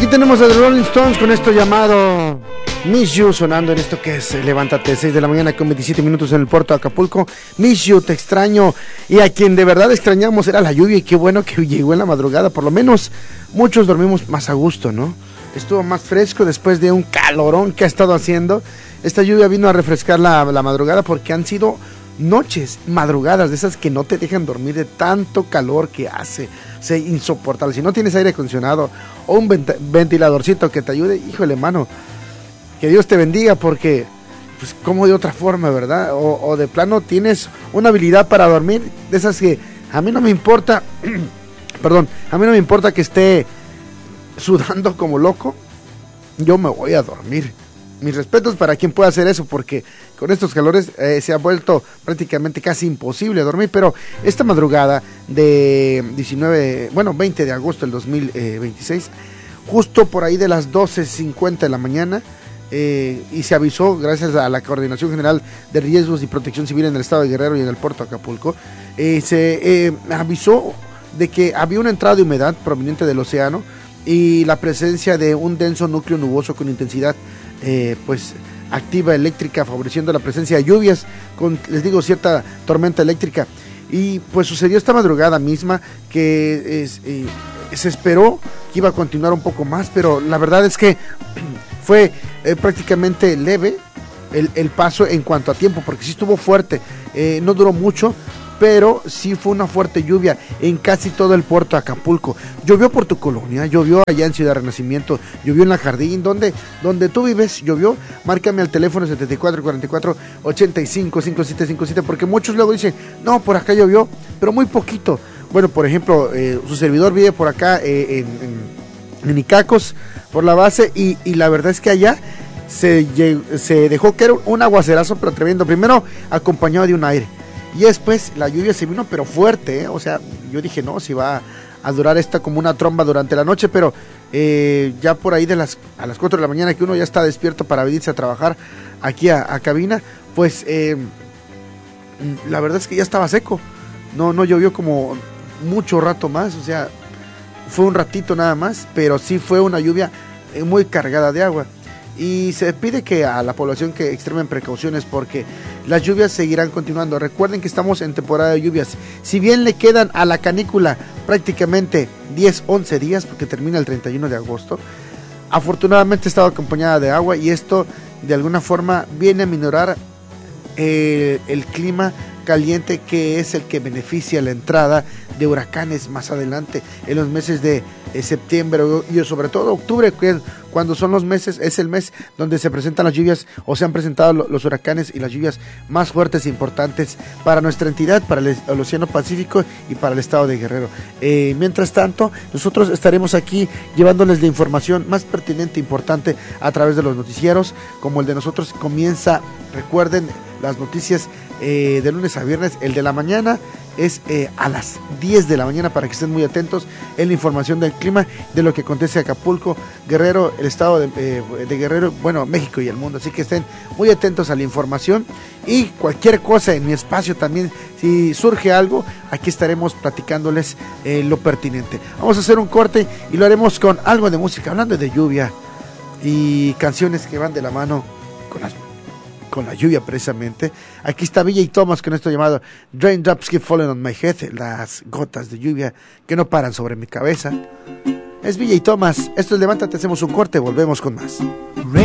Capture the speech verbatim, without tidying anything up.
Aquí tenemos a The Rolling Stones con esto llamado Miss You, sonando en esto que es eh, Levántate, seis de la mañana con veintisiete minutos en el puerto de Acapulco. Miss You, te extraño. Y a quien de verdad extrañamos era la lluvia, y qué bueno que llegó en la madrugada. Por lo menos muchos dormimos más a gusto, ¿no? Estuvo más fresco después de un calorón que ha estado haciendo. Esta lluvia vino a refrescar la, la madrugada, porque han sido noches, madrugadas, de esas que no te dejan dormir de tanto calor que hace. O sea, insoportable. Si no tienes aire acondicionado o un vent- ventiladorcito que te ayude, híjole, mano, que Dios te bendiga, porque pues como de otra forma, ¿verdad? O, o de plano tienes una habilidad para dormir, de esas que a mí no me importa, perdón, a mí no me importa que esté sudando como loco, yo me voy a dormir. Mis respetos para quien pueda hacer eso, porque con estos calores eh, se ha vuelto prácticamente casi imposible dormir. Pero esta madrugada de diecinueve, bueno, veinte de agosto del dos mil veintiséis, justo por ahí de las doce cincuenta de la mañana, eh, y se avisó, gracias a la Coordinación General de Riesgos y Protección Civil en el estado de Guerrero y en el puerto de Acapulco, eh, se eh, avisó de que había una entrada de humedad proveniente del océano y la presencia de un denso núcleo nuboso con intensidad Eh, pues activa eléctrica, favoreciendo la presencia de lluvias con, les digo, cierta tormenta eléctrica. Y pues sucedió esta madrugada misma que es, eh, se esperó que iba a continuar un poco más, pero la verdad es que fue eh, prácticamente leve el, el paso en cuanto a tiempo, porque sí estuvo fuerte, eh, no duró mucho, pero sí fue una fuerte lluvia en casi todo el puerto de Acapulco. Llovió por tu colonia, llovió allá en Ciudad Renacimiento, llovió en La Jardín, donde, donde tú vives, llovió. Márcame al teléfono setenta y cuatro, cuarenta y cuatro, ochenta y cinco, cincuenta y siete cincuenta y siete, porque muchos luego dicen, no, por acá llovió, pero muy poquito. Bueno, por ejemplo, eh, su servidor vive por acá eh, en, en, en Icacos, por la base, y, y la verdad es que allá se, se dejó caer un aguacerazo, pero tremendo, primero acompañado de un aire. Y después la lluvia se vino, pero fuerte, ¿eh? O sea, yo dije, no, si va a durar esta como una tromba durante la noche, pero eh, ya por ahí de las a las cuatro de la mañana, que uno ya está despierto para venirse a trabajar aquí a, a cabina, pues eh, la verdad es que ya estaba seco, no, no llovió como mucho rato más, o sea, fue un ratito nada más, pero sí fue una lluvia muy cargada de agua. Y se pide que a la población que extremen precauciones, porque las lluvias seguirán continuando. Recuerden que estamos en temporada de lluvias. Si bien le quedan a la canícula prácticamente diez, once días, porque termina el treinta y uno de agosto, afortunadamente ha estado acompañada de agua, y esto de alguna forma viene a minorar eh, el clima caliente, que es el que beneficia la entrada de huracanes más adelante en los meses de eh, septiembre y sobre todo octubre, que cuando son los meses, es el mes donde se presentan las lluvias, o se han presentado lo, los huracanes y las lluvias más fuertes e importantes para nuestra entidad, para el, el Océano Pacífico y para el estado de Guerrero. Eh, mientras tanto, nosotros estaremos aquí llevándoles la información más pertinente e importante a través de los noticieros, como el de nosotros comienza. Recuerden, las noticias eh, de lunes a viernes, el de la mañana es eh, a las diez de la mañana, para que estén muy atentos en la información del clima, de lo que acontece en Acapulco, Guerrero, el estado de, eh, de Guerrero, bueno, México y el mundo. Así que estén muy atentos a la información, y cualquier cosa en mi espacio también, si surge algo, aquí estaremos platicándoles eh, lo pertinente. Vamos a hacer un corte y lo haremos con algo de música, hablando de lluvia y canciones que van de la mano con las con la lluvia precisamente. Aquí está V J Thomas con esto llamado Raindrops Keep Falling on My Head, las gotas de lluvia que no paran sobre mi cabeza. Es V J Thomas, esto es Levántate, hacemos un corte, volvemos con más.